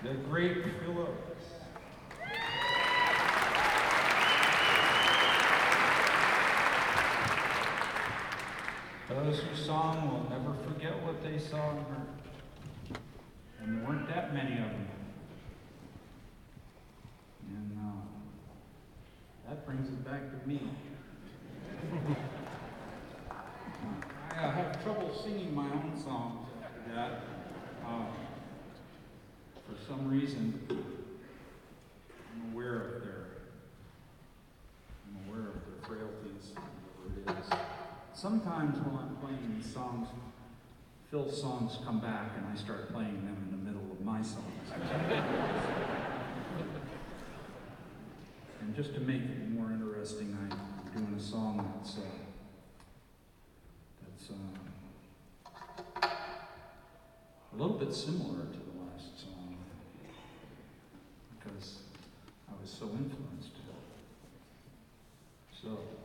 The great Philip. Those who song will never forget what they saw and heard. And there weren't that many of them. And that brings it back to me. I have trouble singing my own songs after that. For some reason, I'm aware of their frailties, whatever it is. Sometimes when I'm playing these songs, Phil's songs come back and I start playing them in the middle of my songs. And just to make it more interesting, I'm doing a song that's a little bit similar to the last song because I was so influenced. So.